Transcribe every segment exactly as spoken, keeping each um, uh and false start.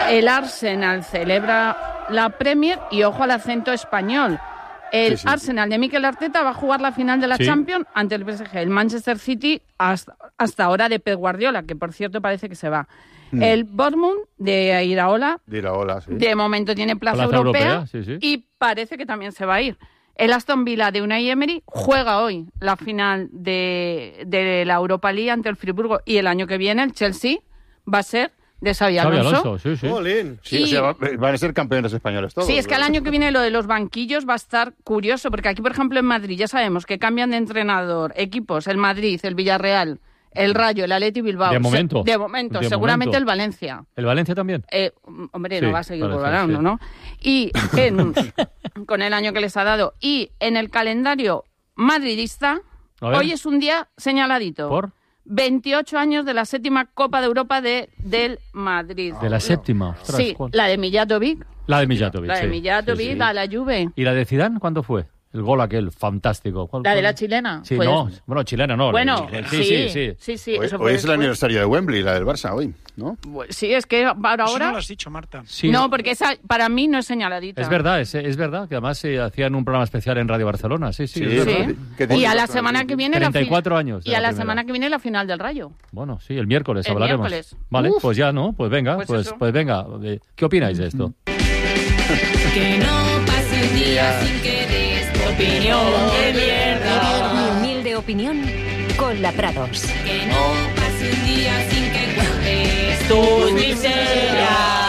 el Arsenal celebra la Premier y ojo al acento español. El sí, sí, Arsenal de Mikel Arteta va a jugar la final de la ¿Sí? Champions ante el P S G. El Manchester City hasta, hasta ahora de Pep Guardiola, que por cierto parece que se va. Mm. El Bournemouth de Iraola, de, Iraola, sí. de momento tiene plaza, plaza europea, europea sí, sí. y parece que también se va a ir. El Aston Villa de Unai Emery juega hoy la final de, de la Europa League ante el Friburgo y el año que viene el Chelsea va a ser de Xabi Alonso. Xabi Alonso, sí, sí. Jolín. Sí, y, o sea, van a ser campeones españoles todos. Sí, es que el año que viene lo de los banquillos va a estar curioso, porque aquí, por ejemplo, en Madrid ya sabemos que cambian de entrenador equipos, el Madrid, el Villarreal, el Rayo, el Athletic Bilbao. De momento. Se, de momento, de seguramente momento. El Valencia. ¿El Valencia también? Eh, hombre, sí, no va a seguir gobernando, sí. ¿no? Y en, con el año que les ha dado. Y en el calendario madridista, hoy es un día señaladito. ¿Por? veintiocho años de la séptima Copa de Europa de, del Madrid. ¿De la séptima? Ostras, sí, ¿cuál? La de Mijatovic. La de Mijatovic, La de sí. Mijatovic, sí, sí. La de la Juve. ¿Y la de Zidane cuándo fue? El gol aquel, fantástico. ¿Cuál, ¿La cuál? de la chilena? Sí, pues... no, bueno, chilena no. Bueno, la, sí, sí, sí. sí, sí hoy eso hoy es el aniversario de Wembley, la del Barça, hoy, ¿no? Sí, es que para ahora... Eso no lo has dicho, Marta. Sí. No, porque esa para mí no es señaladita. Es verdad, es, es verdad, que además se hacían un programa especial en Radio Barcelona, sí, sí. sí, sí. Y a la semana que viene... treinta y cuatro años. Y a la, la semana que viene la final del Rayo. Bueno, sí, el miércoles el hablaremos. Miércoles. Vale, Uf. pues ya, ¿no? Pues venga, pues, pues, pues venga. ¿Qué opináis de esto? Que no pase un día sin que des tu opinión de mierda. Mi humilde opinión con la Prados. Que no pase un día sin que cuentes tus miserias.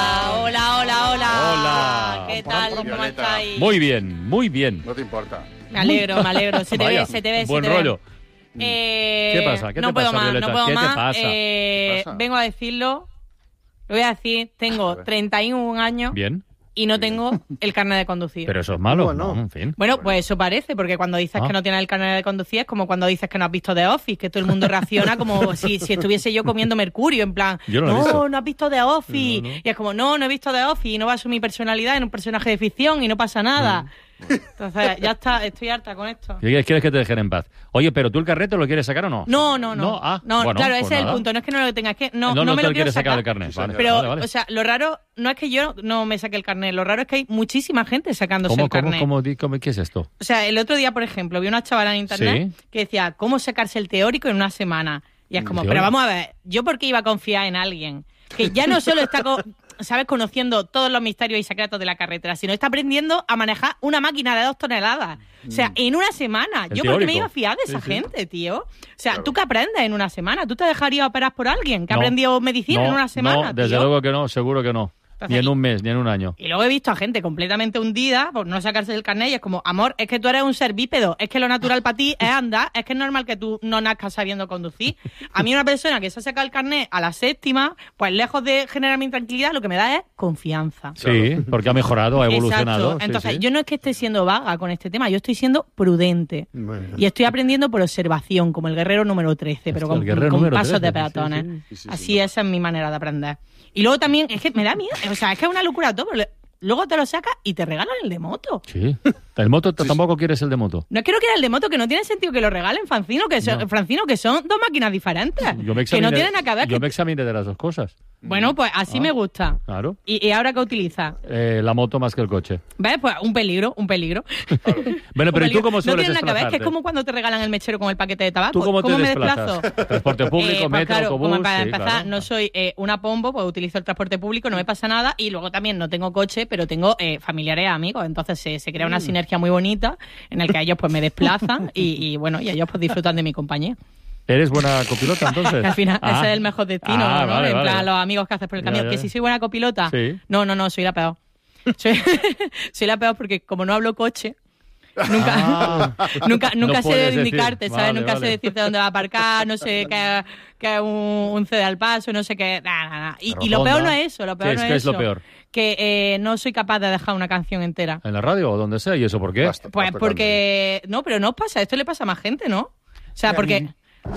Hola, hola, hola. Hola. ¿Qué tal? ¿Cómo estáis? Muy bien, muy bien. No te importa. Me alegro, me alegro. Se te Vaya, ve, se te ve, buen se te rollo. ve. Eh, ¿Qué pasa? ¿Qué no te puedo pasa, más, Violeta? no puedo ¿Qué más. te pasa? Eh, ¿Qué pasa? Vengo a decirlo. Lo voy a decir. Tengo treinta y un años. Bien. Y no tengo el carnet de conducir. Pero eso es malo, Bueno. no, en fin. Bueno, pues eso parece, porque cuando dices Ah. que no tienes el carnet de conducir es como cuando dices que no has visto The Office, que todo el mundo reacciona como si, si estuviese yo comiendo mercurio, en plan, Yo no lo he no, visto. no has visto The Office. No, no. Y es como, no, no he visto The Office, y no baso mi personalidad en un personaje de ficción y no pasa nada. Entonces, ya está, estoy harta con esto. ¿Quieres que te dejen en paz? Oye, ¿pero tú el carrete lo quieres sacar o no? No, no, no. No, ah, no bueno, claro, pues ese es el nada. punto. No es que no lo tenga, es que no, No, no, no me te lo quiero quieres sacar sacar el carnet. Sí, Vale, Pero, vale, vale. o sea, lo raro no es que yo no me saque el carnet, lo raro es que hay muchísima gente sacándose ¿Cómo, el carnet. cómo, cómo, cómo, ¿Qué es esto? O sea, el otro día, por ejemplo, vi una chavala en internet Sí. que decía, ¿cómo sacarse el teórico en una semana? Y es como, ¿Teórico? pero vamos a ver, ¿yo por qué iba a confiar en alguien que ya no solo está, co- ¿sabes?, conociendo todos los misterios y secretos de la carretera, sino está aprendiendo a manejar una máquina de dos toneladas? O sea, en una semana. El ¿Yo por qué me teórico. iba a fiar de esa Sí, sí. gente, tío? O sea, Claro. ¿tú qué aprendes en una semana? ¿Tú te dejarías operar por alguien que ha No. aprendido medicina No, en una semana, No, desde tío? luego que no, seguro que no. Entonces, Ni en y- un mes, ni en un año. Y luego he visto a gente completamente hundida por no sacarse el carnet y es como, amor, es que tú eres un ser bípedo, es que lo natural para ti es andar, es que es normal que tú no nazcas sabiendo conducir. A mí una persona que se ha sacado el carnet a la séptima, pues lejos de generarme intranquilidad, lo que me da es confianza. Sí, porque ha mejorado, ha evolucionado. Exacto. sí, Entonces, sí. yo no es que esté siendo vaga con este tema, yo estoy siendo prudente. Bueno. Y estoy aprendiendo por observación, como el guerrero número trece, pero Hostia, con, el guerrero con número pasos trece, de sí, peatones. sí, sí, sí, Así sí. esa es mi manera de aprender. Y luego también, es que me da miedo, o sea, es que es una locura todo, pero luego te lo sacas y te regalan el de moto. Sí. El moto t- tampoco quieres el de moto. No es que no quiera el de moto, que no tiene sentido que lo regalen, Francino, que, son, No. Francino, que son dos máquinas diferentes. Yo me que no examiné- tienen nada que ver. Yo que- me examiné de las dos cosas. Bueno, pues así Ah. me gusta. Claro. ¿Y, y ahora qué utilizas? Eh, la moto más que el coche. ¿Ves? Pues un peligro, un peligro. Bueno, pero ¿y tú cómo No sueles tiene nada que ver, es que es desplazarte? como cuando te regalan el mechero con el paquete de tabaco. ¿Tú cómo te me desplazas? desplazo? Transporte público, Eh, pues metro, claro, autobús. como para sí, empezar, claro. no soy eh, una pombo, pues utilizo el transporte público, no me pasa nada. Y luego también no tengo coche, pero tengo eh, familiares, amigos. Entonces se, se crea una sinergia muy bonita en el que ellos pues me desplazan y, y bueno, y ellos pues disfrutan de mi compañía. ¿Eres buena copilota, entonces? Que al final Ah. ese es el mejor destino, Ah, ¿no? vale, en vale. plan, los amigos que haces por el Ya, camino. ya, Que ya. si soy buena copilota. Sí. No, no, no, soy la peor. Soy, soy la peor porque como no hablo coche, nunca, Ah. nunca, nunca No sé puedes indicarte, decir. ¿sabes? Vale, nunca vale. sé decirte dónde va a aparcar, no sé qué que es un, un cede al paso, no sé qué. Nah, nah, nah. Y, y lo Rotonda. peor no es eso, lo peor ¿Qué es- no es, qué es lo eso. peor? Que eh, no soy capaz de dejar una canción entera. ¿En la radio o donde sea? ¿Y eso por qué? Basta, Pues basta porque... No, pero no os pasa, esto le pasa a más gente, ¿no? O sea, Sí, a porque... mí.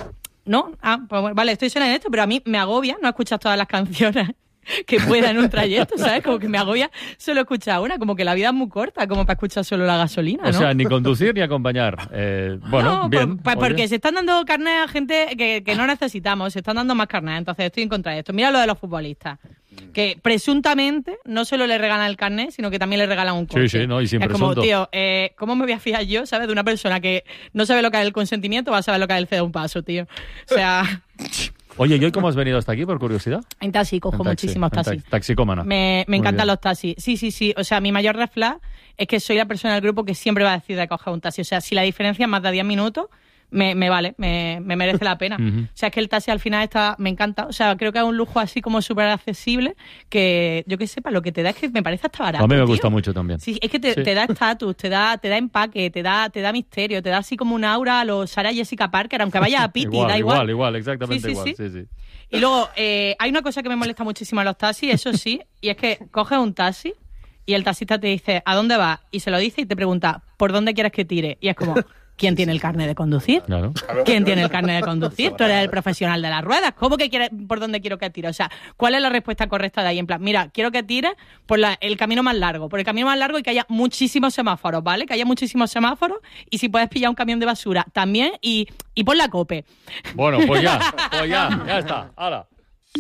No, ah, pues bueno, vale, estoy sola en esto, pero a mí me agobia no escuchar todas las canciones que pueda en un trayecto, ¿sabes? Como que me agobia solo escuchar una, como que la vida es muy corta, como para escuchar solo la gasolina, ¿no? O sea, ni conducir ni acompañar. Eh, bueno, no, bien. Pues, pues oye. porque se están dando carnet a gente que, que no necesitamos, se están dando más carnet, entonces estoy en contra de esto. Mira lo de los futbolistas. que presuntamente no solo le regalan el carnet, sino que también le regalan un coche. Sí, sí, no, y sin es como, presunto. tío, eh, ¿cómo me voy a fiar yo, sabes, de una persona que no sabe lo que es el consentimiento, va a saber lo que es el ceder un paso, tío? O sea... Oye, ¿y hoy cómo has venido hasta aquí, por curiosidad? En taxi, cojo En taxi, muchísimos en taxis. taxi. Taxicómana. Me, me Muy encantan bien. los taxis. Sí, sí, sí. O sea, mi mayor red flag es que soy la persona del grupo que siempre va a decir de coger un taxi. O sea, si la diferencia es más de diez minutos, me, me vale, me, me merece la pena. Uh-huh. O sea, es que el taxi al final está, me encanta. O sea, creo que es un lujo así como súper accesible que, yo qué sé, para lo que te da es que me parece hasta barato. A mí me tío. gusta mucho también. Sí, es que te, Sí. te da estatus, te da, te da empaque, te da, te da misterio, te da así como un aura a los Sarah Jessica Parker, aunque vaya a Piti, igual, da igual. igual, igual, exactamente Sí, sí, igual. sí. Sí, sí. Y luego, eh, hay una cosa que me molesta muchísimo en los taxis, eso sí, y es que coges un taxi y el taxista te dice, ¿a dónde vas? Y se lo dice y te pregunta, ¿por dónde quieres que tire? Y es como, ¿quién tiene el carnet de conducir? Claro. ¿Quién tiene el carnet de conducir? Tú eres el profesional de las ruedas. ¿Cómo que quieres, por dónde quiero que tire? O sea, ¿cuál es la respuesta correcta de ahí? En plan, mira, quiero que tires por la, el camino más largo, por el camino más largo y que haya muchísimos semáforos, ¿vale? Que haya muchísimos semáforos y si puedes pillar un camión de basura también y, y pon la cope. Bueno, pues ya, pues ya, ya está. ¡Hala!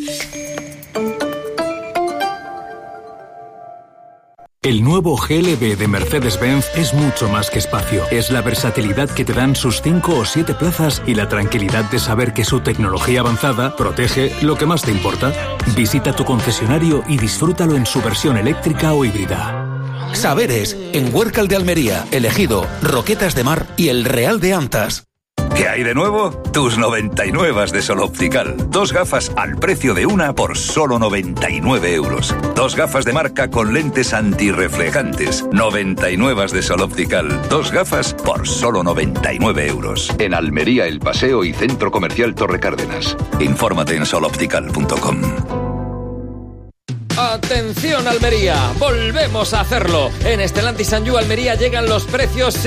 El nuevo G L B de Mercedes-Benz es mucho más que espacio. Es la versatilidad que te dan sus cinco o siete plazas y la tranquilidad de saber que su tecnología avanzada protege lo que más te importa. Visita tu concesionario y disfrútalo en su versión eléctrica o híbrida. Saberes, en Huércal de Almería, El Ejido, Roquetas de Mar y El Real de Antas. ¿Qué hay de nuevo? Tus noventa y nueve de Sol Optical. Dos gafas al precio de una por solo noventa y nueve euros. Dos gafas de marca con lentes antirreflejantes. noventa y nueve de Sol Optical. Dos gafas por solo noventa y nueve euros. En Almería, El Paseo y Centro Comercial Torre Cárdenas. Infórmate en sol optical punto com. Atención Almería, volvemos a hacerlo. En Stellantis and You Almería llegan los precios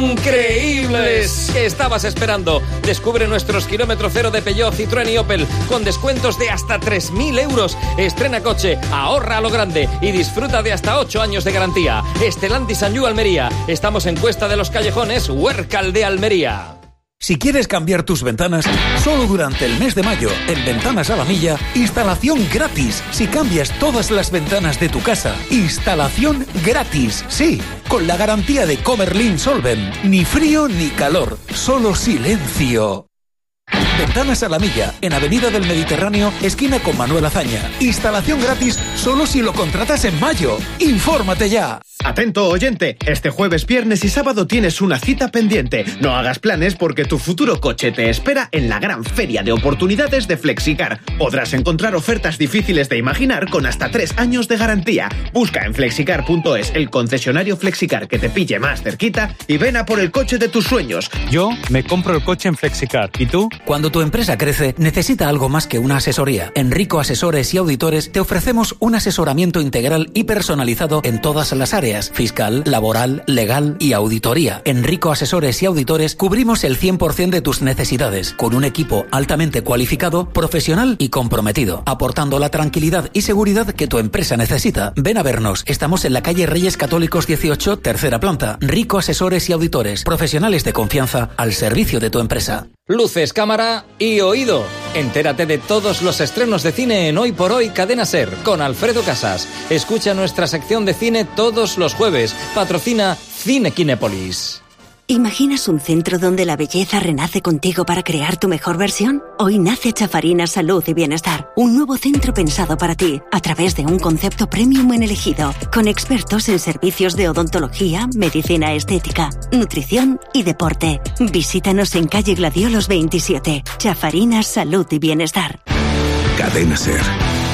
increíbles que estabas esperando. Descubre nuestros kilómetro cero de Peugeot, Citroën y Opel con descuentos de hasta tres mil euros. Estrena coche, ahorra a lo grande y disfruta de hasta ocho años de garantía. Stellantis and You Almería. Estamos en Cuesta de los Callejones, Huércal de Almería. Si quieres cambiar tus ventanas, solo durante el mes de mayo, en Ventanas a la Milla, instalación gratis. Si cambias todas las ventanas de tu casa, instalación gratis. Sí, con la garantía de Comerlin Solven. Ni frío ni calor, solo silencio. Ventanas a la Milla, en Avenida del Mediterráneo, esquina con Manuel Azaña. Instalación gratis solo si lo contratas en mayo. ¡Infórmate ya! Atento oyente, este jueves, viernes y sábado tienes una cita pendiente. No hagas planes porque tu futuro coche te espera en la gran feria de oportunidades de Flexicar. Podrás encontrar ofertas difíciles de imaginar con hasta tres años de garantía. Busca en flexicar punto es el concesionario Flexicar que te pille más cerquita y ven a por el coche de tus sueños. Yo me compro el coche en Flexicar. ¿Y tú? Cuando tu empresa crece, necesita algo más que una asesoría. En Rico Asesores y Auditores te ofrecemos un asesoramiento integral y personalizado en todas las áreas: fiscal, laboral, legal y auditoría. En Rico Asesores y Auditores cubrimos el cien por ciento de tus necesidades, con un equipo altamente cualificado, profesional y comprometido, aportando la tranquilidad y seguridad que tu empresa necesita. Ven a vernos. Estamos en la calle Reyes Católicos dieciocho, tercera planta. Rico Asesores y Auditores, profesionales de confianza al servicio de tu empresa. Luces, cámara y oído. Entérate de todos los estrenos de cine en Hoy por Hoy Cadena Ser con Alfredo Casas. Escucha nuestra sección de cine todos los jueves. Patrocina Cine Kinépolis. ¿Imaginas un centro donde la belleza renace contigo para crear tu mejor versión? Hoy nace Chafarinas Salud y Bienestar, un nuevo centro pensado para ti, a través de un concepto premium en El Ejido, con expertos en servicios de odontología, medicina estética, nutrición y deporte. Visítanos en calle Gladiolos veintisiete. Chafarinas Salud y Bienestar. Cadena Ser.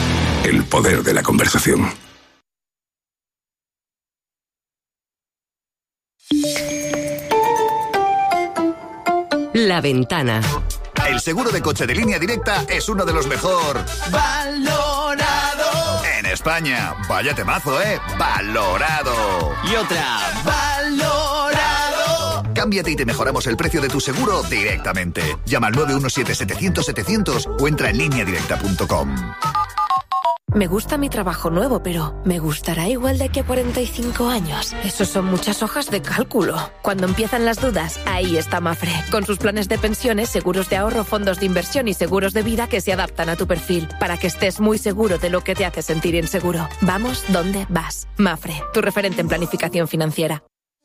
El poder de la conversación. La Ventana. El seguro de coche de Línea Directa es uno de los mejor valorado en España. Vaya temazo, ¿eh? Valorado. Y otra. Valorado. Cámbiate y te mejoramos el precio de tu seguro directamente. Llama al nueve uno siete, setecientos, setecientos o entra en línea directa punto com. Me gusta mi trabajo nuevo, pero ¿me gustará igual de aquí a cuarenta y cinco años? Esos son muchas hojas de cálculo. Cuando empiezan las dudas, ahí está Mafre. Con sus planes de pensiones, seguros de ahorro, fondos de inversión y seguros de vida que se adaptan a tu perfil, para que estés muy seguro de lo que te hace sentir inseguro. Vamos donde vas. Mafre, tu referente en planificación financiera.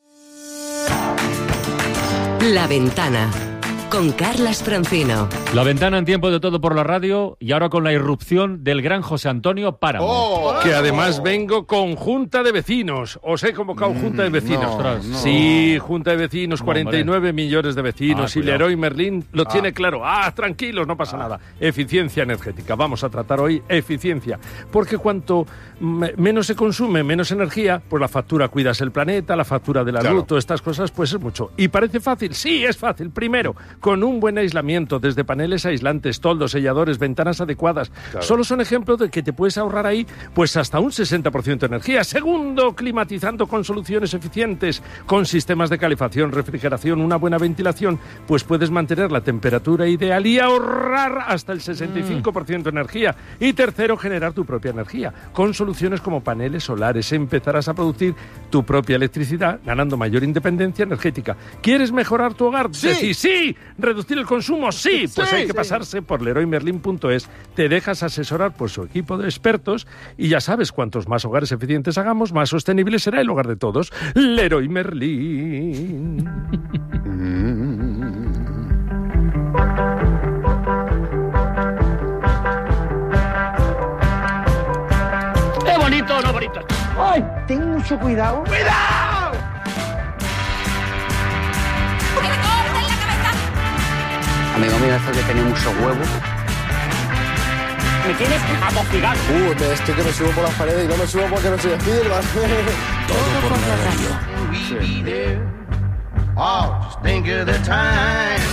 La Ventana, con Carlas Francino. La Ventana en tiempo de todo por la radio y ahora con la irrupción del gran José Antonio Páramo. Oh, que además vengo con Junta de Vecinos. Os he convocado mm, Junta de Vecinos. No, no. Sí, Junta de Vecinos, no, cuarenta y nueve hombre. millones de vecinos. Ah, y Leroy Merlin lo ah. tiene claro. Ah, tranquilos, no pasa ah. nada. Eficiencia energética. Vamos a tratar hoy eficiencia. Porque cuanto menos se consume, menos energía, pues la factura cuidas el planeta, la factura de la claro. luz, todas estas cosas, pues es mucho. ¿Y parece fácil? Sí, es fácil. Primero, con un buen aislamiento, desde paneles aislantes, toldos, selladores, ventanas adecuadas. Claro. Solo son ejemplos de que te puedes ahorrar ahí pues hasta un sesenta por ciento de energía. Segundo, climatizando con soluciones eficientes, con sistemas de calefacción, refrigeración, una buena ventilación, pues puedes mantener la temperatura ideal y ahorrar hasta el sesenta y cinco por ciento de energía. Y tercero, generar tu propia energía. Con soluciones como paneles solares empezarás a producir tu propia electricidad, ganando mayor independencia energética. ¿Quieres mejorar tu hogar? Sí. Decís, sí. ¿Reducir el consumo? Sí. Pues sí, hay que sí. pasarse por leroy merlin punto es. Te dejas asesorar por su equipo de expertos y ya sabes, cuantos más hogares eficientes hagamos, más sostenible será el hogar de todos. Leroy Merlin. ¡Qué bonito, no bonito! ¡Ay! Ten mucho cuidado. ¡Cuidado! Amigo mío, esto que tiene mucho huevo. Me tienes amofigado. Uh, me estoy que me subo por las paredes y no me subo porque no soy Spiderman. Todo por la radio. Sí. Oh, just think of the time.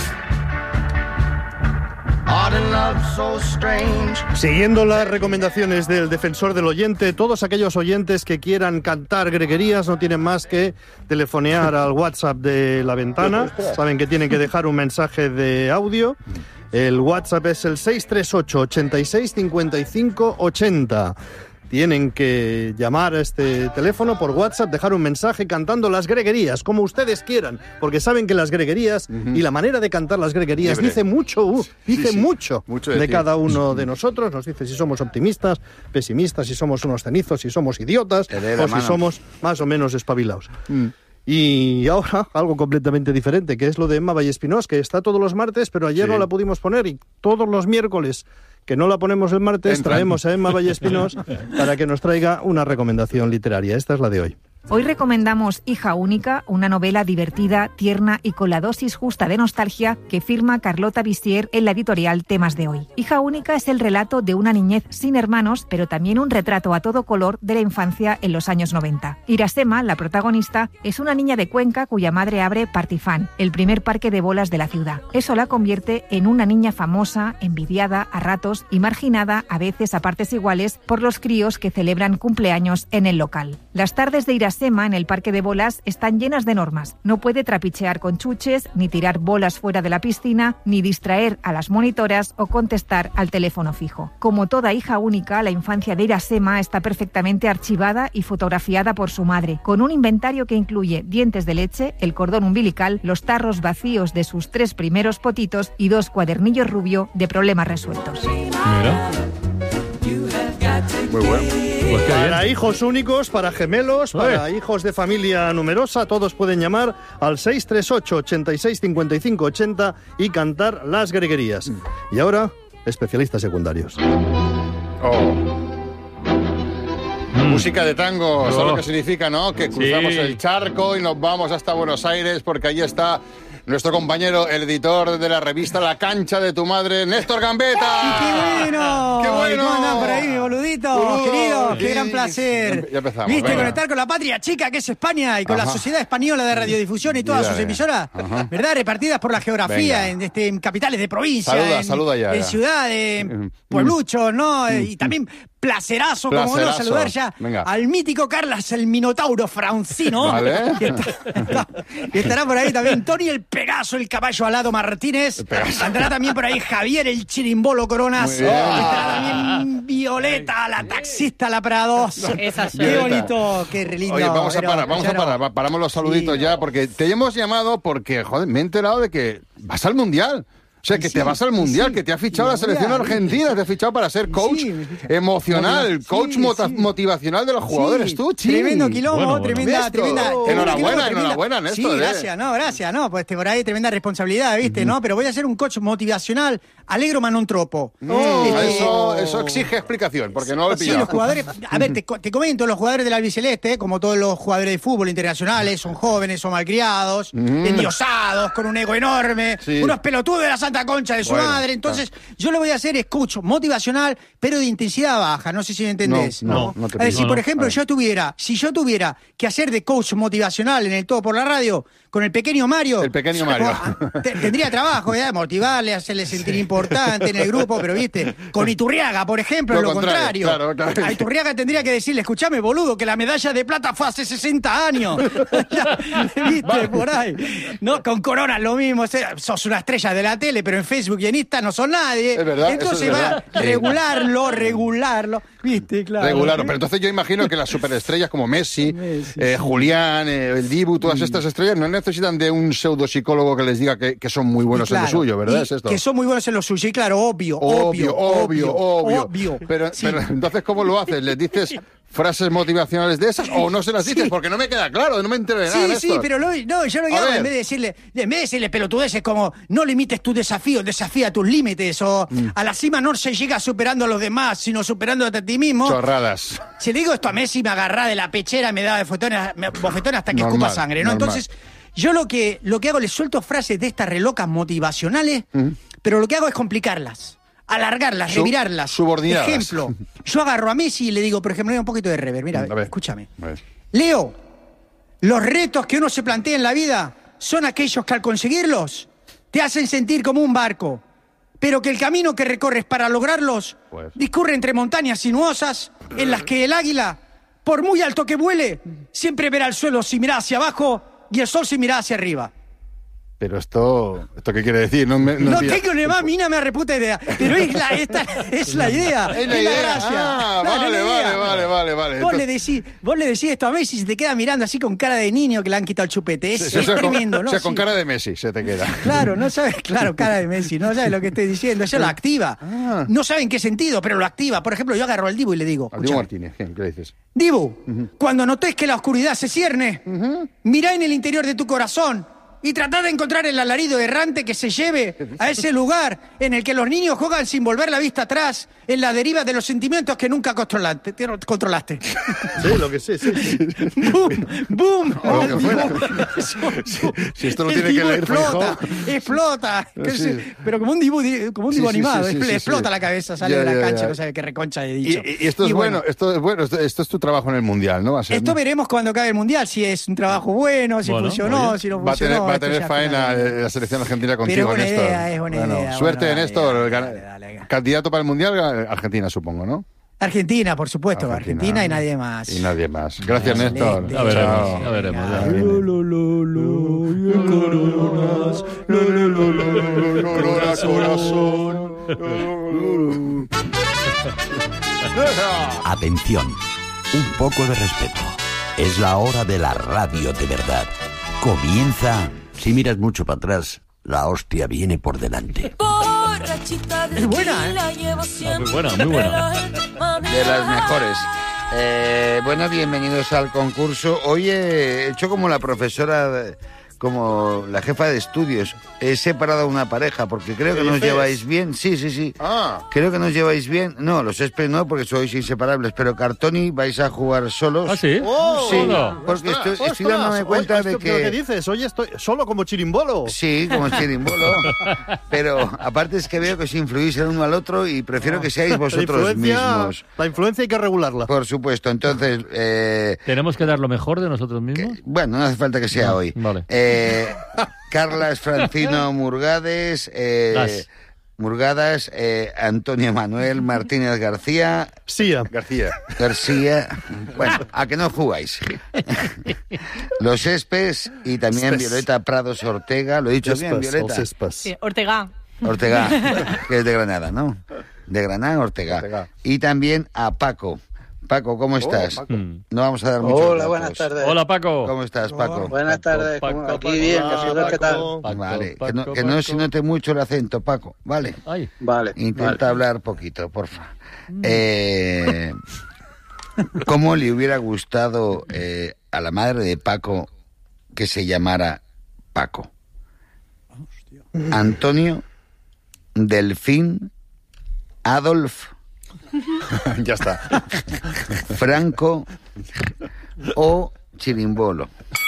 Siguiendo las recomendaciones del defensor del oyente, todos aquellos oyentes que quieran cantar greguerías no tienen más que telefonear al WhatsApp de La Ventana. Saben que tienen que dejar un mensaje de audio. El WhatsApp es el seis tres ocho, ochenta y seis, cincuenta y cinco, ochenta. Tienen que llamar a este teléfono por WhatsApp, dejar un mensaje cantando las greguerías, como ustedes quieran, porque saben que las greguerías uh-huh. y la manera de cantar las greguerías Libre. dice mucho, uh, dice sí, sí. mucho, mucho de, de cada uno de nosotros. Nos dice si somos optimistas, pesimistas, si somos unos cenizos, si somos idiotas o si somos más o menos espabilados. Mm. Y ahora, algo completamente diferente, que es lo de Emma Vallespinós, que está todos los martes, pero ayer sí. no la pudimos poner, y todos los miércoles, que no la ponemos el martes, Entra. traemos a Emma Vallespinós para que nos traiga una recomendación literaria. Esta es la de hoy. Hoy recomendamos Hija única, una novela divertida, tierna y con la dosis justa de nostalgia que firma Carlota Bissier en la editorial Temas de Hoy. Hija única es el relato de una niñez sin hermanos, pero también un retrato a todo color de la infancia en los años noventa. Irasema, la protagonista, es una niña de Cuenca cuya madre abre Partifán, el primer parque de bolas de la ciudad. Eso la convierte en una niña famosa, envidiada a ratos y marginada, a veces a partes iguales, por los críos que celebran cumpleaños en el local. Las tardes de Irasema en el parque de bolas están llenas de normas. No puede trapichear con chuches, ni tirar bolas fuera de la piscina, ni distraer a las monitoras o contestar al teléfono fijo. Como toda hija única, la infancia de Irasema está perfectamente archivada y fotografiada por su madre, con un inventario que incluye dientes de leche, el cordón umbilical, los tarros vacíos de sus tres primeros potitos y dos cuadernillos rubio de problemas resueltos. Mira. Muy bueno. Pues para hijos únicos, para gemelos, para Oye. hijos de familia numerosa, todos pueden llamar al seis tres ocho, ochenta y seis, cincuenta y cinco, ochenta y cantar las greguerías. Mm. Y ahora, especialistas secundarios. Oh. Mm. Música de tango, oh. eso es lo que significa, ¿no? Que cruzamos sí. el charco y nos vamos hasta Buenos Aires porque allí está nuestro compañero, el editor de la revista La Cancha de tu Madre, Néstor Gambetta. ¡Qué bueno! ¡Qué bueno! ¿Cómo andan por ahí, mi boludito? Boludo, querido, qué gran placer. Ya empezamos. ¿Viste? Venga. Conectar con la patria chica que es España y con Ajá. la Sociedad Española de Radiodifusión y todas Mira, sus emisoras, Ajá. ¿verdad? Repartidas por la geografía en, este, en capitales de provincia, saluda, en, saluda ya, en ya. ciudades, en puebluchos, ¿no? Mm. Y también placerazo, como bueno, Placerazo. saludar ya Venga. al mítico Carlas, el Minotauro Francino. Vale. Que está- y estará por ahí también Tony el Pegaso, el caballo alado Martínez. Andará también por ahí Javier el Chirimbolo Coronas. Muy bien. Estará también Violeta, la taxista, la Prados. Esa sí. Qué Violeta. bonito, qué lindo. Oye, vamos a pero, parar, vamos a Charo, parar. Va- Paramos los saluditos Sí, ya, no. porque te hemos llamado porque, joder, me he enterado de que vas al Mundial. O sea, que Sí, te vas al Mundial, sí. que te ha fichado Y la selección Mundial, argentina, te ha fichado para ser coach Sí, me ficha. emocional, Sí, coach sí. mota- motivacional de los jugadores. Sí, Tú, Chin. Tremendo quilombo, Bueno, bueno. tremenda, ¿Ves tremenda, todo? tremendo Enhorabuena, quilombo, tremenda- enhorabuena, Néstor, Sí, eh. gracias, no, gracias, no, pues por ahí tremenda responsabilidad, ¿viste? ¿No? Pero voy a ser un coach motivacional, alegro ma non troppo. Mm, Este, eso, eso exige explicación, porque no lo he Sí, pillado. los jugadores, a ver, te, co- te comento, los jugadores del albiceleste, como todos los jugadores de fútbol internacionales, son jóvenes, son malcriados, Mm. endiosados, con un ego enorme, Sí. unos pelotudos de la santa concha de su Bueno, madre. Entonces, yo lo voy a hacer es coach motivacional, pero de intensidad baja, no sé si me entendés. No, no, no te A ver, pillo. si No, por no. ejemplo A ver. yo tuviera, si yo tuviera que hacer de coach motivacional en el Todo por la Radio, con el pequeño Mario. El pequeño Mario. Te- Tendría trabajo, ¿verdad? Motivarle, hacerle sentir importante en el grupo, pero viste, con Iturriaga, por ejemplo, Lo lo, contrario, contrario. claro, claro. A Iturriaga tendría que decirle, escuchame, boludo, que la medalla de plata fue hace sesenta años. Ya, viste, por ahí. No, con Corona lo mismo, o sea, sos una estrella de la tele, pero en Facebook y en Insta no son nadie. Es verdad, Entonces eso es va verdad. a regularlo, regularlo, viste, claro. Regular, pero entonces yo imagino que las superestrellas como Messi, eh, Julián, eh, el Dibu, todas estas estrellas no necesitan de un pseudopsicólogo que les diga que, que son muy buenos Y claro, en lo suyo, ¿verdad? y Es esto. Que son muy buenos en lo suyo, y claro, obvio, Obvio, obvio, obvio. obvio. Pero, Sí. pero entonces, ¿cómo lo haces? ¿Les dices frases motivacionales de esas o no se las dices? Sí. Porque no me queda claro, no me entero de nada. Sí, sí, Néstor. pero lo- no, yo lo que A hago ver. en vez de decirle, en vez de decirle pelotudeces como no limites tu desafío, desafía tus límites, o Mm. a la cima no se llega superando a los demás, sino superándote a ti mismo. Chorradas. Si le digo esto a Messi, me agarra de la pechera, me da bofetones, me- bofetones hasta que Normal, escupa sangre, ¿no? normal. Entonces, yo lo que, lo que hago, le suelto frases de estas relocas motivacionales, pero lo que hago es complicarlas, alargarlas, Su- revirarlas. subordinadas. Ejemplo, yo agarro a Messi y le digo, por ejemplo, un poquito de rever, mira, A ver. escúchame. A ver. Leo, los retos que uno se plantea en la vida son aquellos que al conseguirlos te hacen sentir como un barco, pero que el camino que recorres para lograrlos Pues. discurre entre montañas sinuosas en las que el águila, por muy alto que vuele, siempre verá el suelo si mira hacia abajo y el sol si mira hacia arriba. Pero esto, ¿esto qué quiere decir? No, me, no No pilla- tengo ni más mina me reputa idea, pero es la, esta es la idea, Es la idea. gracia. Ah, Claro, vale, es la vale, idea. vale, vale, vale. Vos le, Entonces- decís, vos le decís esto a Messi y se te queda mirando así con cara de niño que le han quitado el chupete. Es, Sí, sí, es o sea, con- tremendo, ¿no? O sea, con Sí. cara de Messi se te queda. Claro, no sabes, claro, cara de Messi, no sabes lo que estoy diciendo, ella lo activa. Ah. No sabe en qué sentido, pero lo activa. Por ejemplo, yo agarro al Dibu y le digo, Al Dibu escuchame, Martínez, ¿qué qué le dices? Dibu, cuando notes que la oscuridad se cierne, mirá en el interior de tu corazón y tratá de encontrar el alarido errante que se lleve a ese lugar en el que los niños juegan sin volver la vista atrás, en la deriva de los sentimientos que nunca controlaste. controlaste. Sí, lo que sí, sí. sí. ¡Boom! ¡Boom! O lo que fuera. Si esto lo El tiene que Dibu leer explota, Feijóo. explota. Sí. Que se- Pero como un dibu, como un Sí, dibu sí, animado, sí, sí, expl- sí, explota sí. la cabeza, sale Ya, de la ya, cancha, ya. no sabe qué reconcha he Y, dicho. y- y esto es Y bueno, esto es bueno, esto, esto es tu trabajo en el Mundial, ¿no? Va a ser, Esto ¿no? veremos cuando acabe el Mundial, si es un trabajo bueno, si Bueno, funcionó, oye. si no Va a tener, funcionó. va a esto tener ya faena finalmente. eh, la selección argentina Pero contigo, buena Néstor. idea, es buena Bueno, idea, suerte, bueno, dale, Néstor. dale, Gana- dale, dale. Candidato para el Mundial, eh, Argentina, supongo, ¿no? Argentina, por supuesto, Argentina, y nadie más. Y nadie más. Gracias, Néstor. Excelente. Ya veremos, Chao. ya veremos. ya Venga. veremos. Lo, lo, lo, y el coronas, lo, lo, lo, lo, Corona, corazón. Atención, un poco de respeto. Es la hora de la radio de verdad. Comienza. Si miras mucho para atrás, la hostia viene por delante. Es buena, ¿eh? Muy buena, muy buena. De las mejores. Eh, bueno, bienvenidos al concurso. Hoy he hecho como la profesora, como la jefa de estudios. He separado a una pareja porque creo que ¿Qué nos dices? lleváis bien. Sí, sí, sí. Ah, Creo que nos lleváis bien. No, los Espe no, porque sois inseparables. Pero Cartoni vais a jugar solos. ¿Ah, sí? Oh, Sí, Hola. porque estoy, estoy Ostras, dándome cuenta oye, de esto- ¿pero ¿Qué que... dices? Oye, estoy solo como chirimbolo. Sí, como chirimbolo. Pero aparte es que veo que os influís el uno al otro y prefiero que seáis La vosotros influencia, mismos. la influencia hay que regularla. Por supuesto. Entonces, eh, ¿Tenemos que dar lo mejor de nosotros mismos? bueno, no hace falta que sea No, hoy. vale. Eh, Carlas Francino Murgades, eh, Gas. Murgadas, eh, Antonio Manuel Martínez García. García. García. García. Bueno, a que no jugáis. Los Espes y también Espes. Violeta Prados Ortega. ¿Lo he dicho Espes, bien, Violeta? los Espes. Sí, Ortega. Ortega, que es de Granada, ¿no? De Granada, Ortega. Ortega. Y también a Paco. Paco, ¿cómo estás? Paco. No vamos a dar muchos Hola, datos. buenas tardes. Hola, Paco. ¿Cómo estás, Paco? Buenas tardes. Paco, ¿cómo- Paco, Aquí bien, Paco, ¿vosotros qué tal? Paco. Vale, Paco, que no, que Paco. no se note mucho el acento, Paco, ¿vale? Ay. Vale. Intenta vale. hablar poquito, porfa. Eh, ¿Cómo le hubiera gustado eh, a la madre de Paco que se llamara Paco? Antonio, Delfín, Adolf, Ya está. Franco o Chirimbolo.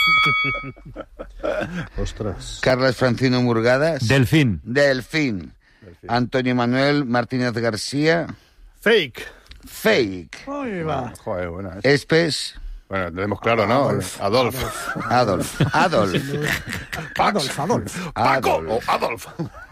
Ostras. Carlas Francino Murgadas. Delfín. Delfín. Antonio Manuel Martínez García. Fake. Fake. Ahí va. Joder, buena. esa. Espes. Bueno, lo vemos claro, ¿no? Adolf. Adolf. Adolf. Adolf, Adolf. Paco Adolf. o Adolf.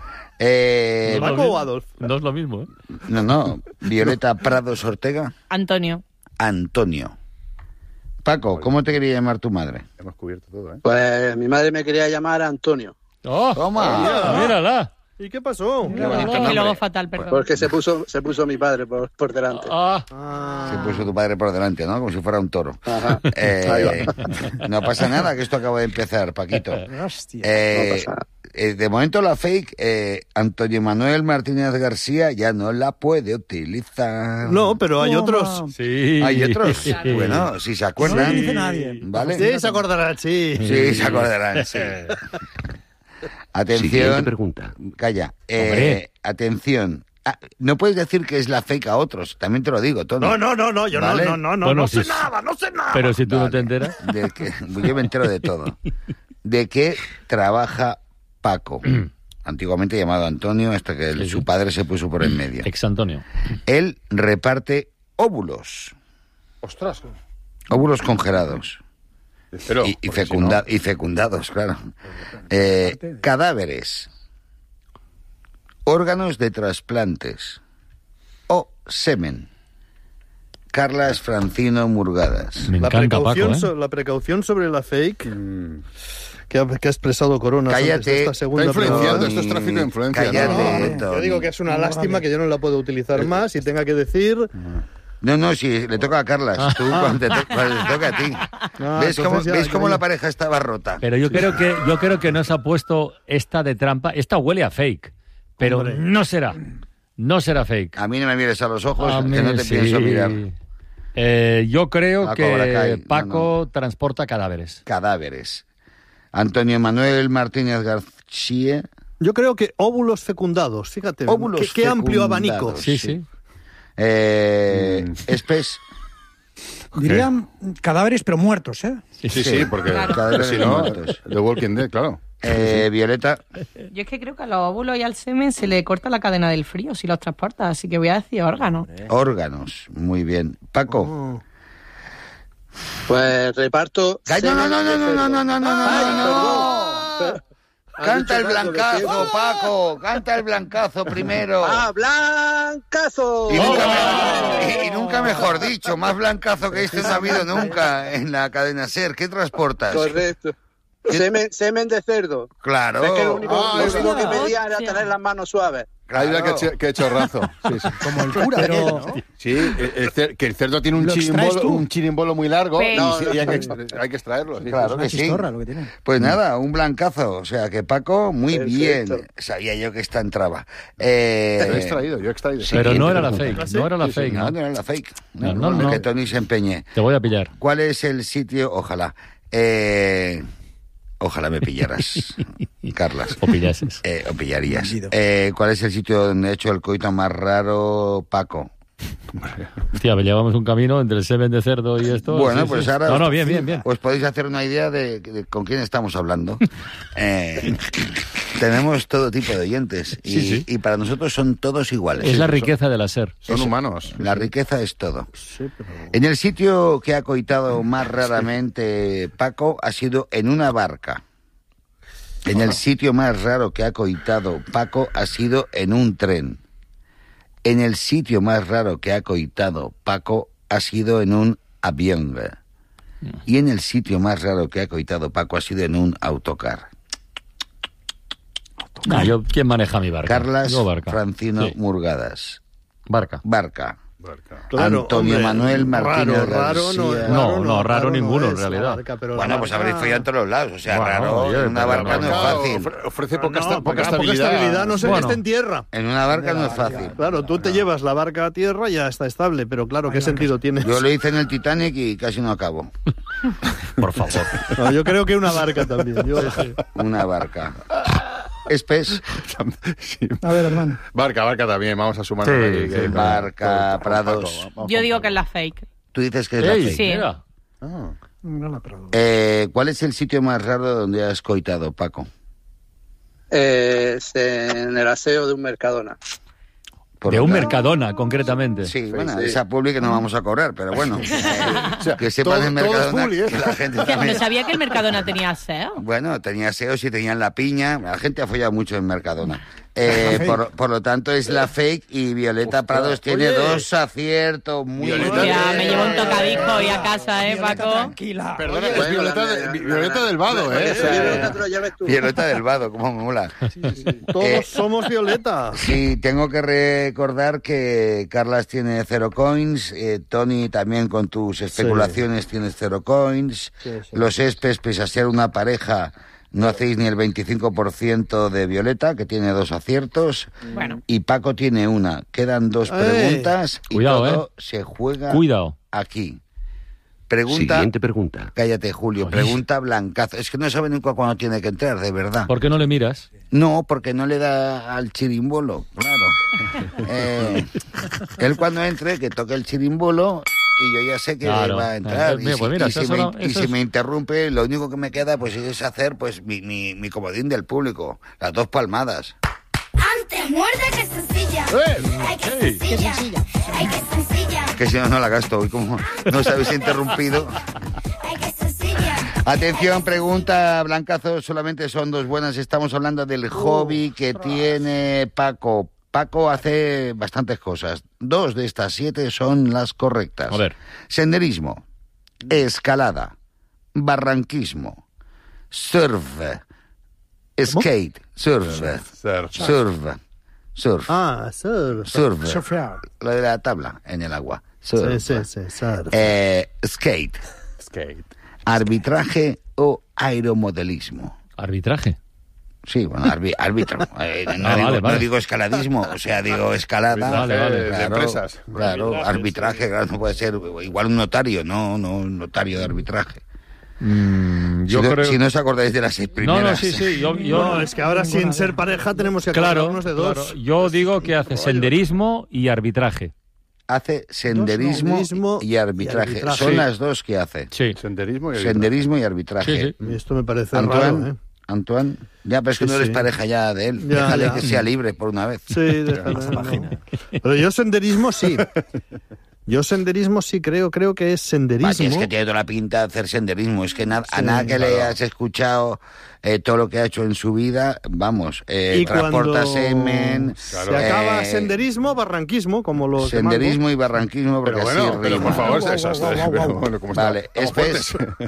Eh, No es lo ¿Paco o mismo. Adolf? No es lo mismo, ¿eh? no, no. Violeta Prados Ortega. Antonio. Antonio. Paco, ¿cómo te quería llamar tu madre? Hemos cubierto todo, ¿eh? Pues mi madre me quería llamar Antonio. ¡Oh! Toma. ¡Mírala! ¿Y qué pasó? Qué bonito Y luego nombre. fatal, perdón. Porque se puso, se puso mi padre por, por delante. Ah, Se puso tu padre por delante, ¿no? Como si fuera un toro. Ajá. Eh, Ahí no pasa nada, que esto acaba de empezar, Paquito. Hostia. Eh, No pasa nada. eh, de momento la fake, eh, Antonio Manuel Martínez García ya no la puede utilizar. No, pero hay otros. sí. Hay otros. Claro. Bueno, si se acuerdan. No lo dice nadie. ¿Vale? Sí, se acordarán, sí. Sí, se acordarán, sí. Atención. Siguiente pregunta. Calla. Eh, Hombre. atención. Ah, no puedes decir que es la fake a otros. También te lo digo, Tony. No, no, no, no, yo ¿Vale? no, no, no, no, Bueno, no sí, sé sí. nada, no sé nada. Pero si tú no Vale. te enteras. De que, yo me entero de todo. ¿De qué trabaja Paco? Antiguamente llamado Antonio, hasta que el- Sí, sí. su padre se puso por en medio. Ex Antonio. Él reparte óvulos. Ostras. Óvulos congelados. Pero, y, y, porque fecunda- si y fecundados, claro. Eh, cadáveres. Órganos de trasplantes. O semen. Carlas Francino Murgadas. Me La encanta precaución, Paco, ¿eh? so- la precaución sobre la fake que ha, que ha expresado Corona antes de Cállate. esta segunda Está influenciando, pregunta. esto es tráfico de influencia, ¿no? Cállate, No, Tony. yo digo que es una lástima que yo no la puedo utilizar más y tenga que decir... No, no, si le toca a Carlas. Tú cuando te, to- cuando te toca a ti. Ah, ¿Ves cómo, entonces ya- ¿ves cómo ya- la pareja estaba rota? Pero yo creo que yo creo que nos ha puesto esta de trampa. Esta huele a fake, pero Hombre. no será. No será fake. A mí no me mires a los ojos, A que mí no te sí. pienso mirar. Eh, yo creo A Cobra que Kai, no, Paco transporta cadáveres. Cadáveres. Antonio Manuel Martínez García. Yo creo que óvulos fecundados, fíjate. Óvulos qué, qué amplio fecundados. abanico. Sí, sí. Eh, Espes. Dirían cadáveres, pero muertos, ¿eh? Sí, sí, sí, porque Claro. Cadáveres si no, muertos. The Walking Dead, claro. Eh, Violeta. Yo es que creo que a los óvulos y al semen se le corta la cadena del frío si los transporta, así que voy a decir órganos. Órganos. Muy bien. Paco. Pues reparto. Calla, no, no, no, no, no, no, no, no, no, Ay, no, no. perdón. Ha Canta el dicho algo de blancazo, tiempo. Paco. Canta el blancazo primero. ¡Ah, blancazo! Y nunca, me- y- y nunca mejor dicho, más blancazo que este no ha habido nunca en la cadena SER. ¿Qué transportas? Correcto. Semen, semen de cerdo. Claro. Es que lo único, Ah, lo es único que verdad. pedía era tener las manos suaves. Ahí va Claro. que, che- que chorrazo. Sí, sí. Como el cura. Pero... Sí, el- el cer- que el cerdo tiene un ¿Lo extraes chirimbolo, tú? un chirimbolo muy largo y, No, sí, no, y hay, que, no. extra- hay que extraerlo. sí. Claro Una que sí. chistorra lo que tiene. Pues nada, un blancazo. O sea que Paco, muy Perfecto. bien. Sabía yo que esta entraba. Eh, Yo he extraído, yo he extraído. Pero no era la pregunta. fake. No era la Sí, sí, fake. no, ¿no? no era la fake. No, No, no, no, no. que Tony se empeñe. Te voy a pillar. ¿Cuál es el sitio? Ojalá. Eh, ojalá me pillaras, Carlas. O pillases. Eh, o pillarías. Bandido. Eh, ¿Cuál es el sitio donde he hecho el coito más raro, Paco? Hostia, llevamos un camino entre el semen de cerdo y esto. Bueno, sí, pues sí. ahora... No, no, bien, bien, bien. Os podéis hacer una idea de, de con quién estamos hablando. Eh, tenemos todo tipo de oyentes. Y, Sí, sí. y para nosotros son todos iguales. Es la riqueza de la SER. Son Eso. humanos. La riqueza es todo. En el sitio que ha coitado más raramente Paco ha sido en una barca. En el sitio más raro que ha coitado Paco ha sido en un tren. En el sitio más raro que ha coitado Paco ha sido en un avión. Y en el sitio más raro que ha coitado Paco ha sido en un autocar. Ah, yo, ¿quién maneja mi barca? Carlas Yo, barca. Francino Sí. Murgadas. Barca. Barca. Claro, Antonio hombre, Manuel Martínez raro, raro García. no, No, raro no, raro ninguno, es en realidad. la barca, pero Bueno, la pues barca- habréis follado en todos los lados. O sea, Bueno, raro, oye, en una pero barca no es Claro, fácil. ofre- ofrece No, poca, esta- porque poca poca estabilidad. estabilidad, no sé Bueno. que esté en tierra. En una barca no es fácil. Claro, tú te llevas la barca a tierra y ya está estable, pero claro, ¿qué sentido tiene? Yo lo hice en el Titanic y casi no acabo. Por favor. No, yo creo que una barca también. Yo- Una barca. Espes. A ver, hermano. Barca, barca también, vamos a sumar. Sí, sí, barca, Prados. Yo digo que es la fake. Tú dices que es la Ey, fake. Sí. mira. No la Prado. Eh, ¿Cuál es el sitio más raro donde has coitado, Paco? Eh, en el aseo de un Mercadona. Por De lo un tanto- Mercadona, concretamente. Sí, bueno, sí. esa publi que no vamos a cobrar, pero bueno. eh, que sepan todo- en todo es Mercadona publi, ¿eh? que la gente Que no también... sabía que el Mercadona tenía aseo. Bueno, tenía aseos y tenían la piña. La gente ha follado mucho en Mercadona. Eh, por, por lo tanto, es la fake y Violeta Prados tiene Oye. dos aciertos muy Violeta- Ya, me llevo un Eh, tocadisco hoy a casa, ¿eh, Violeta, Paco? tranquila. Perdona, es Bueno, Violeta, la- de- la- Violeta la- del Vado, ¿eh? O sea, Violeta, te lo llames tú. Violeta del Vado, como me mola. Todos Eh, somos Violeta. Sí, tengo que recordar que Carlas tiene cero coins, eh, Tony también con tus especulaciones tienes cero coins, Sí, sí. los Espes, pese a ser una pareja, no hacéis ni el veinticinco por ciento de Violeta, que tiene dos aciertos, Bueno. y Paco tiene una. Quedan dos ¡Eh! preguntas y Cuidado, todo se juega Cuidado. aquí. Pregunta... Siguiente pregunta. Cállate, Julio. Pregunta Blancazo. Es que no sabe nunca cuándo tiene que entrar, de verdad. ¿Por qué no le miras? No, porque no le da al chirimbolo, claro. Eh, él cuando entre, que toque el chirimbolo y yo ya sé que Claro. va a entrar. Mira, y pues si, mira, y si eso me, no- y eso si es- me interrumpe, lo único que me queda pues es hacer pues mi, mi, mi comodín del público. Las dos palmadas. Antes muerde que sencilla. Ay, que sencilla. Ay, que sencilla. Que si no, no la gasto. Hoy como no os habéis interrumpido. Ay, que sencilla. Atención, pregunta Blancazo, solamente son dos buenas. Estamos hablando del hobby que tiene Paco. Paco hace bastantes cosas. Dos de estas siete son las correctas. A ver. Senderismo, escalada, barranquismo, surf, skate, surf, Surf. surf, surf, Ah, surf. surf, Surfear. lo de la tabla en el agua. Sí, Surf. sí, sí, surf. Eh, skate, Skate. arbitraje o aeromodelismo. Arbitraje. Sí, bueno, arbi- árbitro. Eh, no, Ah, digo, vale, vale. no digo escaladismo, o sea, digo escalada. Vale, vale. De Claro, empresas. claro, arbitraje, claro, no puede ser igual un notario, no, no un notario de arbitraje. Mm, yo si, no, creo... si no os acordáis de las seis primeras. No, no, sí, sí. Yo, yo- No, es que ahora sin ser pareja tenemos que Claro, acordarnos de dos. claro. Yo digo que hace senderismo y arbitraje. Hace senderismo, Senderismo y, arbitraje. y arbitraje. Son Sí. las dos que hace. Sí. Senderismo y Senderismo y arbitraje. Sí, sí. Y esto me parece Antoine, raro, ¿eh? Antoine, ya, pero es que Sí, no eres sí. pareja ya de él. Ya, Déjale ya. que sea libre por una vez. Sí, déjame, no. Pero yo senderismo sí. Yo senderismo sí creo, creo que es senderismo. Vaya, es que tiene toda la pinta de hacer senderismo. Es que na- a Sí, nada que le claro. hayas escuchado eh, todo lo que ha hecho en su vida, vamos, eh, Y transporta cuando semen. se acaba eh, senderismo, barranquismo, como los de senderismo y barranquismo, porque Pero bueno, así pero rima. por favor, Guau, esas guau, tres. guau, pero guau. bueno, ¿cómo está? Vale, Estamos Espes. fuertes.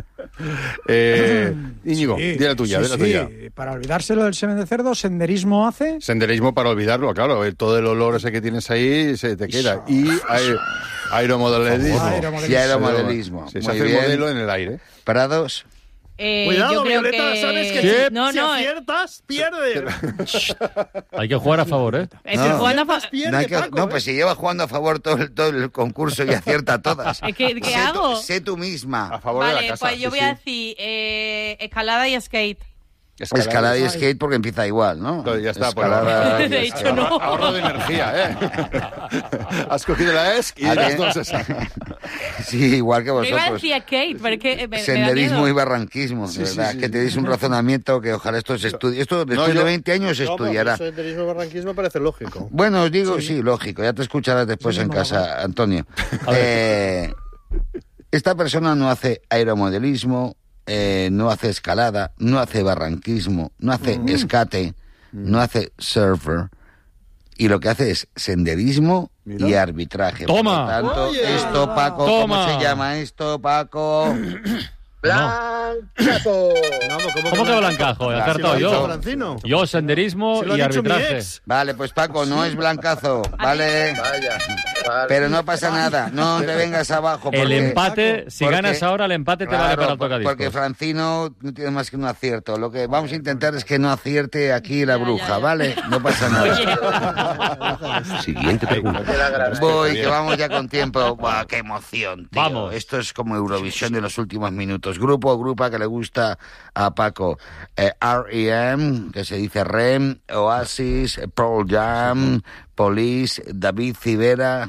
eh, Íñigo, Sí, di la tuya, sí, di la sí. tuya. Para olvidárselo del semen de cerdo, senderismo hace. Senderismo para olvidarlo, claro. eh, Todo el olor ese que tienes ahí se te queda. Y aer- aeromodelismo. Aeromodelismo. Y aeromodelismo. Sí, se Muy hace bien. modelo en el aire. Parados. Eh, Cuidado, yo creo Violeta, que... sabes que Sí. si, No, si no, eh, aciertas, pierdes. Hay que jugar a favor, ¿eh? estoy No. jugando a fa- Pierde, No, hay que- Paco, no, ¿eh? pues si lleva jugando a favor todo el, todo el concurso y acierta todas. Es que, ¿qué sé, hago? Tú, sé tú misma. A favor de Vale, la casa. pues yo sí, voy a sí. decir eh, escalada y skate. Escalada y skate porque empieza igual, ¿no? Todo, ya está, pues, Escalada. ahorro- De hecho, no. Ahorro de energía, ¿eh? Has cogido la ESC y Ah, las bien. dos esas. Sí, igual que Yo iba a vosotros. decir skate, pero es que me, me da Senderismo miedo. y barranquismo, de Sí, sí, verdad, sí, que sí. tenéis un razonamiento que ojalá esto se estudie. Esto después yo- de veinte años se No, pero estudiará. senderismo, barranquismo parece lógico. Bueno, os digo, sí. lógico, ya te escucharás después en casa, Antonio. Eh, esta persona no hace aeromodelismo, eh, no hace escalada, no hace barranquismo, no hace mm. escate, mm. no hace surfer, y lo que hace es senderismo Mira. y arbitraje. ¡Toma! Por lo tanto, Oye. esto, Paco, Toma. ¿cómo se llama esto, Paco? ¡Blancazo! No, ¿Cómo, ¿Cómo que blancazo? He acertado yo. Francino. Yo, senderismo y arbitraje. Vale, pues Paco, no es blancazo, ¿vale? Vaya. Vale. Pero no pasa nada, no te vengas abajo. Porque, el empate, si porque, ganas ahora, el empate te claro, vale para el tocadiscos. Porque Francino no tiene más que un acierto. Lo que vamos a intentar es que no acierte aquí la bruja, ya, ya. ¿vale? No pasa nada. Siguiente pregunta. Voy, que vamos ya con tiempo. Buah, qué emoción, tío. Vamos. Esto es como Eurovisión de los últimos minutos. Grupo o grupa que le gusta a Paco. Eh, R E M, que se dice R E M, Oasis, Pearl Jam, Police, David Civera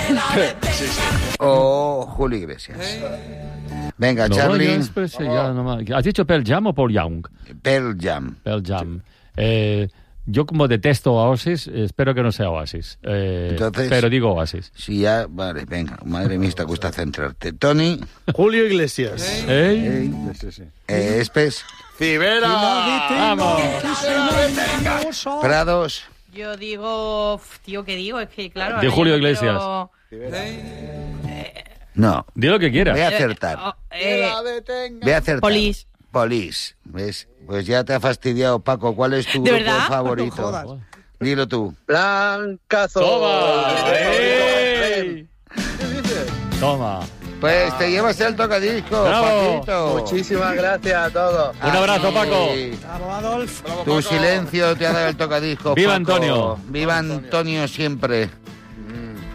o Julio Iglesias. Venga, no, Charlie. Express, ya, no, ¿has dicho Pearl Jam o Paul Young? Pearl Jam. Pearl Jam. Eh, yo como detesto Oasis, espero que no sea Oasis. Eh, Entonces, pero digo Oasis. Sí, ya, vale, venga. Madre mía, te cuesta centrarte. Tony. Julio Iglesias. ¿Eh? ¿Eh? Sí, sí. Eh, Espes. Civera. Vamos. Prados. Yo digo, tío, ¿qué digo? Es que claro. De Julio Iglesias. Pero... No. Di lo que quieras. Voy a acertar. Eh, Voy a acertar. Police. Police. ¿Ves? Pues ya te ha fastidiado, Paco. ¿Cuál es tu ¿De grupo verdad? favorito? No Dilo tú. Blancazo. Toma. ¡Ey! ¿Qué dices? Toma. Pues te llevas el tocadisco, Bravo. Paquito. Muchísimas gracias a todos. Un abrazo, Paco. Bravo, Adolf. Tu silencio te ha dado el tocadisco, Viva Paco. Antonio. Viva Antonio siempre.